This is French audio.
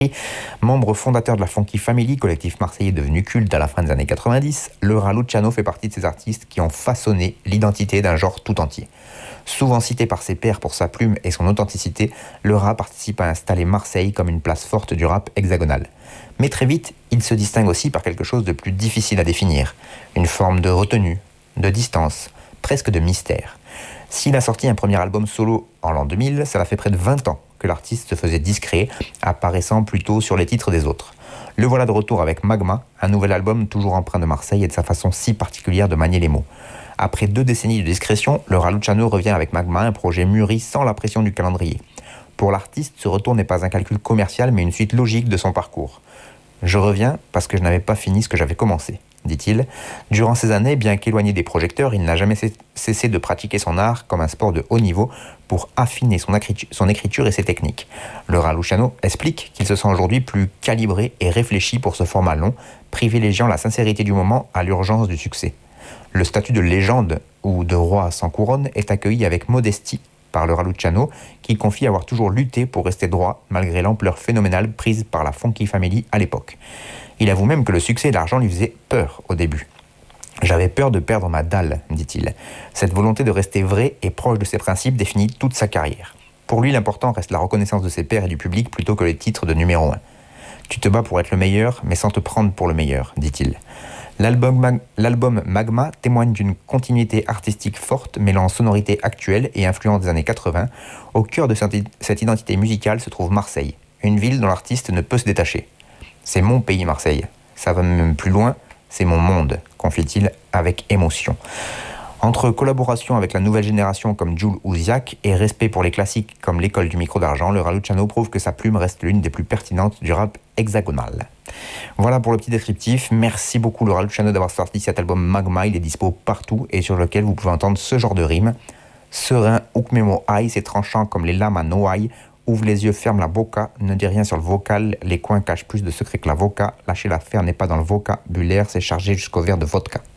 Membre fondateur de la Funky Family, collectif marseillais devenu culte à la fin des années 90, le Raluciano fait partie de ces artistes qui ont façonné l'identité d'un genre tout entier. Souvent cité par ses pairs pour sa plume et son authenticité, le Ra participe à installer Marseille comme une place forte du rap hexagonal. Mais très vite, il se distingue aussi par quelque chose de plus difficile à définir, une forme de retenue, de distance, presque de mystère. S'il a sorti un premier album solo en l'an 2000, cela fait près de 20 ans que l'artiste se faisait discret, apparaissant plutôt sur les titres des autres. Le voilà de retour avec Magma, un nouvel album toujours empreint de Marseille et de sa façon si particulière de manier les mots. Après 2 décennies de discrétion, le Raluciano revient avec Magma, un projet mûri sans la pression du calendrier. Pour l'artiste, ce retour n'est pas un calcul commercial, mais une suite logique de son parcours. « Je reviens parce que je n'avais pas fini ce que j'avais commencé », dit-il. Durant ces années, bien qu'éloigné des projecteurs, il n'a jamais cessé de pratiquer son art comme un sport de haut niveau pour affiner son écriture et ses techniques. Le Raluciano explique qu'il se sent aujourd'hui plus calibré et réfléchi pour ce format long, privilégiant la sincérité du moment à l'urgence du succès. Le statut de légende ou de roi sans couronne est accueilli avec modestie par le Raluciano, qui confie avoir toujours lutté pour rester droit malgré l'ampleur phénoménale prise par la Funky Family à l'époque. Il avoue même que le succès et l'argent lui faisaient peur au début. « J'avais peur de perdre ma dalle », dit-il. Cette volonté de rester vrai et proche de ses principes définit toute sa carrière. Pour lui, l'important reste la reconnaissance de ses pairs et du public plutôt que les titres de numéro 1. « Tu te bats pour être le meilleur, mais sans te prendre pour le meilleur », dit-il. L'album Magma témoigne d'une continuité artistique forte, mêlant sonorité actuelle et influence des années 80. Au cœur de cette identité musicale se trouve Marseille, une ville dont l'artiste ne peut se détacher. « C'est mon pays, Marseille. Ça va même plus loin, c'est mon monde », confie-t-il avec émotion. Entre collaboration avec la nouvelle génération comme Jul ou Ziak et respect pour les classiques comme l'école du micro d'argent, le Raluciano prouve que sa plume reste l'une des plus pertinentes du rap hexagonal. Voilà pour le petit descriptif. Merci beaucoup le Raluciano d'avoir sorti cet album Magma. Il est dispo partout et sur lequel vous pouvez entendre ce genre de rimes. Serein, ukmemo aïe, c'est tranchant comme les lames à Noailles. Ouvre les yeux, ferme la boca, ne dis rien sur le vocal, les coins cachent plus de secrets que la voca, lâcher l'affaire n'est pas dans le vocabulaire, c'est chargé jusqu'au verre de vodka.